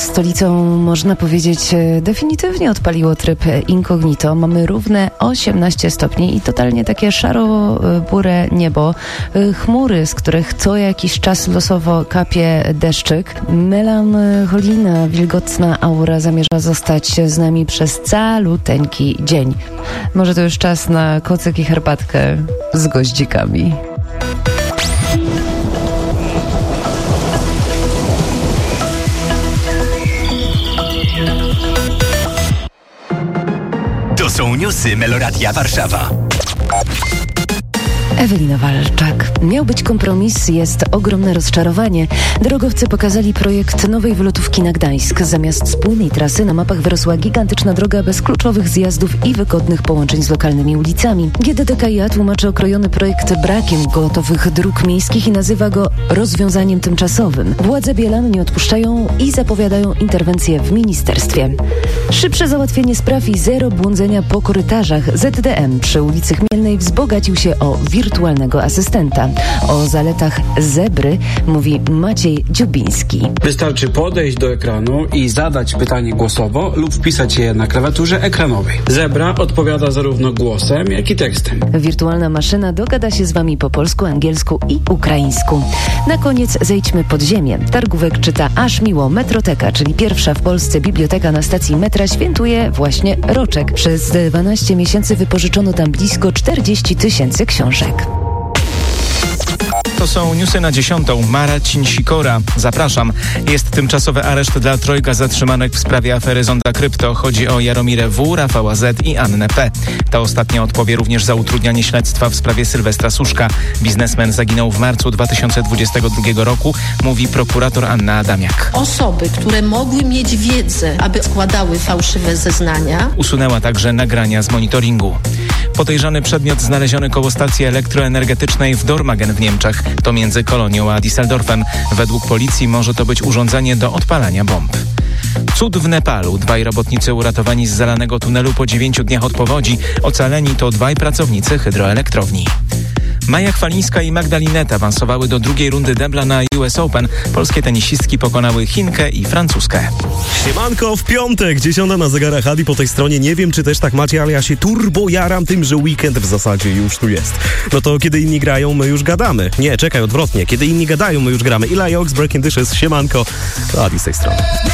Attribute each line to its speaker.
Speaker 1: Stolicą, można powiedzieć, definitywnie odpaliło tryb incognito. Mamy równe 18 stopni i totalnie takie szaro-burę niebo. Chmury, z których co jakiś czas losowo kapie deszczyk. Melancholina, wilgotna aura zamierza zostać z nami przez caluteńki dzień. Może to już czas na kocyk i herbatkę z goździkami.
Speaker 2: To są newsy Meloradia Warszawa.
Speaker 1: Ewelina Walczak. Miał być kompromis, jest ogromne rozczarowanie. Drogowcy pokazali projekt nowej wylotówki na Gdańsk. Zamiast spójnej trasy na mapach wyrosła gigantyczna droga bez kluczowych zjazdów i wygodnych połączeń z lokalnymi ulicami. GDDKiA tłumaczy okrojony projekt brakiem gotowych dróg miejskich i nazywa go rozwiązaniem tymczasowym. Władze Bielan nie odpuszczają i zapowiadają interwencję w ministerstwie. Szybsze załatwienie spraw i zero błądzenia po korytarzach. ZDM przy ulicy Chmielnej wzbogacił się o wirtualnego asystenta. O zaletach Zebry mówi Maciej Dziubiński.
Speaker 3: Wystarczy podejść do ekranu i zadać pytanie głosowo lub wpisać je na klawiaturze ekranowej. Zebra odpowiada zarówno głosem, jak i tekstem.
Speaker 1: Wirtualna maszyna dogada się z wami po polsku, angielsku i ukraińsku. Na koniec zejdźmy pod ziemię. Targówek czyta aż miło. Metroteka, czyli pierwsza w Polsce biblioteka na stacji metra, świętuje właśnie roczek. Przez 12 miesięcy wypożyczono tam blisko 40 000 książek.
Speaker 4: To są newsy na 10. Marcin Sikora. Zapraszam. Jest tymczasowy areszt dla trojga zatrzymanych w sprawie afery Zonda Krypto. Chodzi o Jaromirę W., Rafała Z. i Annę P. Ta ostatnia odpowie również za utrudnianie śledztwa w sprawie Sylwestra Suszka. Biznesmen zaginął w marcu 2022 roku, mówi prokurator Anna Adamiak.
Speaker 5: Osoby, które mogły mieć wiedzę, aby składały fałszywe zeznania.
Speaker 4: Usunęła także nagrania z monitoringu. Podejrzany przedmiot znaleziony koło stacji elektroenergetycznej w Dormagen w Niemczech. To między Kolonią a Düsseldorfem. Według policji może to być urządzenie do odpalania bomb. Cud w Nepalu. 2 robotnicy uratowani z zalanego tunelu po 9 dniach od powodzi. Ocaleni to 2 pracownicy hydroelektrowni. Maja Chwalińska i Magdalineta awansowały do drugiej rundy debla na US Open. Polskie tenisistki pokonały Chinkę i Francuzkę.
Speaker 6: Siemanko, w piątek, 10 na zegarach Adi po tej stronie. Nie wiem, czy też tak macie, ale ja się turbo jaram tym, że weekend w zasadzie już tu jest. No to kiedy inni grają, my już gadamy. Nie, czekaj, odwrotnie. Kiedy inni gadają, my już gramy. Ila Joks, Breaking Dishes, siemanko. To Adi z tej strony.